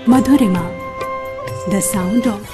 Madhurima, the sound of.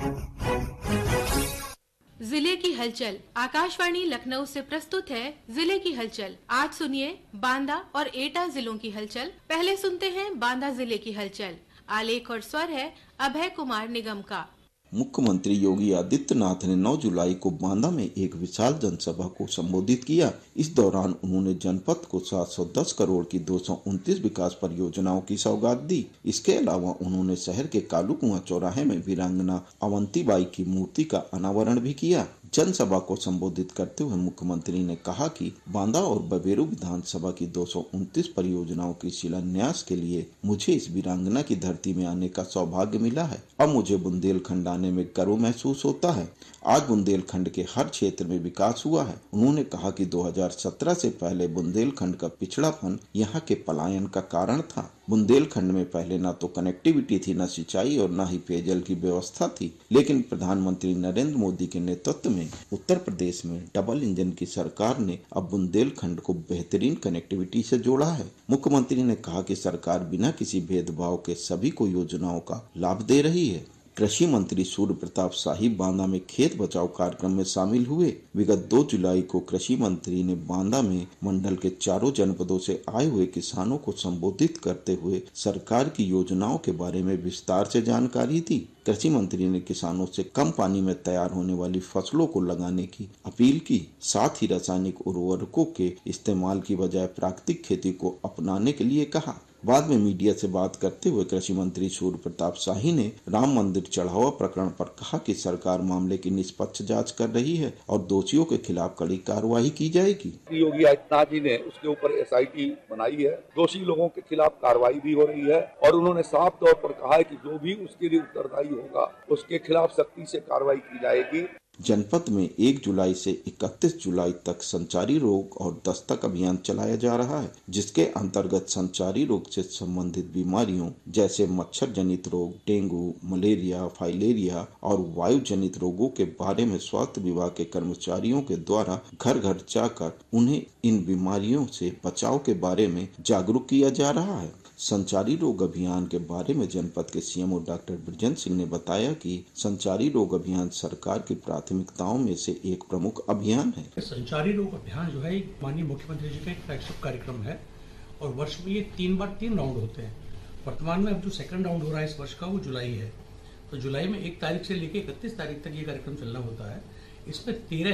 जिले की हलचल। आकाशवाणी लखनऊ से प्रस्तुत है जिले की हलचल। आज सुनिए बांदा और एटा जिलों की हलचल। पहले सुनते हैं बांदा जिले की हलचल। आलेख और स्वर है अभय कुमार निगम का। मुख्यमंत्री योगी आदित्यनाथ ने 9 जुलाई को बांदा में एक विशाल जनसभा को संबोधित किया। इस दौरान उन्होंने जनपद को 710 करोड़ की 229 विकास परियोजनाओं की सौगात दी। इसके अलावा उन्होंने शहर के कालू कुआं चौराहे में वीरांगना अवंतीबाई की मूर्ति का अनावरण भी किया। जनसभा को संबोधित करते हुए मुख्यमंत्री ने कहा कि बांदा और बबेरू विधानसभा की 229 परियोजनाओं की शिलान्यास के लिए मुझे इस वीरांगना की धरती में आने का सौभाग्य मिला है। अब मुझे बुंदेलखंड आने में गर्व महसूस होता है। आज बुंदेलखंड के हर क्षेत्र में विकास हुआ है। उन्होंने कहा कि 2017 से पहले बुंदेलखंड का पिछड़ापन यहाँ के पलायन का कारण था। बुंदेलखंड में पहले न तो कनेक्टिविटी थी, न सिंचाई और न ही पेयजल की व्यवस्था थी, लेकिन प्रधानमंत्री नरेंद्र मोदी के नेतृत्व में उत्तर प्रदेश में डबल इंजन की सरकार ने अब बुंदेलखंड को बेहतरीन कनेक्टिविटी से जोड़ा है। मुख्यमंत्री ने कहा कि सरकार बिना किसी भेदभाव के सभी को योजनाओं का लाभ दे रही है। कृषि मंत्री सूर्य प्रताप शाही बांदा में खेत बचाओ कार्यक्रम में शामिल हुए। विगत 2 जुलाई को कृषि मंत्री ने बांदा में मंडल के चारों जनपदों से आए हुए किसानों को संबोधित करते हुए सरकार की योजनाओं के बारे में विस्तार से जानकारी दी। कृषि मंत्री ने किसानों से कम पानी में तैयार होने वाली फसलों को लगाने की अपील की। साथ ही रासायनिक उर्वरकों के इस्तेमाल की बजाय प्राकृतिक खेती को अपनाने के लिए कहा। बाद में मीडिया से बात करते हुए कृषि मंत्री सूर्य प्रताप शाही ने राम मंदिर चढ़ावा प्रकरण पर कहा कि सरकार मामले की निष्पक्ष जांच कर रही है और दोषियों के खिलाफ कड़ी कार्रवाई की जाएगी। योगी आदित्यनाथ जी ने उसके ऊपर SIT बनाई है। दोषी लोगों के खिलाफ कार्रवाई भी हो रही है और उन्होंने साफ तौर पर कहा है कि जो भी उसके लिए उत्तरदायी होगा उसके खिलाफ सख्ती से कार्रवाई की जाएगी। जनपद में 1 जुलाई से 31 जुलाई तक संचारी रोग और दस्तक अभियान चलाया जा रहा है, जिसके अंतर्गत संचारी रोग से संबंधित बीमारियों जैसे मच्छर जनित रोग, डेंगू, मलेरिया, फाइलेरिया और वायु जनित रोगों के बारे में स्वास्थ्य विभाग के कर्मचारियों के द्वारा घर घर जाकर उन्हें इन बीमारियों से बचाव के बारे में जागरूक किया जा रहा है। संचारी रोग अभियान के बारे में जनपद के CMO डॉक्टर बृजेंद्र सिंह ने बताया कि संचारी रोग अभियान सरकार की प्राथमिकताओं में से एक प्रमुख अभियान है। संचारी रोग अभियान जो है माननीय मुख्यमंत्री जी का एक फ्लैगशिप कार्यक्रम है और वर्ष में ये 3 बार 3 राउंड होते हैं। वर्तमान में अब जो 2nd राउंड हो रहा है इस वर्ष का वो जुलाई है। तो जुलाई में 1 तारीख से लेकर 31 तारीख तक ये कार्यक्रम चलना होता है। इसमें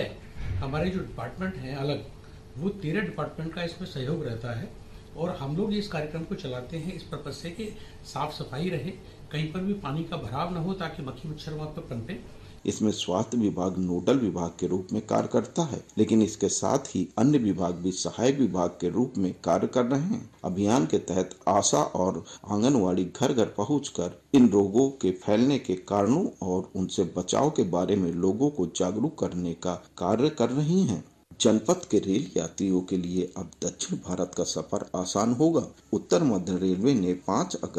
13 हमारे जो डिपार्टमेंट हैं अलग, वो 13 डिपार्टमेंट का इसमें सहयोग रहता है और हम लोग इस कार्यक्रम को चलाते हैं इस पर्पज से कि साफ सफाई रहे, कहीं पर भी पानी का भराव न हो ताकि मक्खी मच्छर वहाँ पर पनपे। इसमें स्वास्थ्य विभाग नोडल विभाग के रूप में कार्य करता है, लेकिन इसके साथ ही अन्य विभाग भी सहायक विभाग के रूप में कार्य कर रहे हैं। अभियान के तहत आशा और आंगनवाड़ी घर घर पहुंचकर इन रोगों के फैलने के कारणों और उनसे बचाव के बारे में लोगों को जागरूक करने का कार्य कर रही हैं। जनपद के रेल यात्रियों के लिए अब दक्षिण भारत का सफर आसान होगा। उत्तर मध्य रेलवे ने 5 अगस्त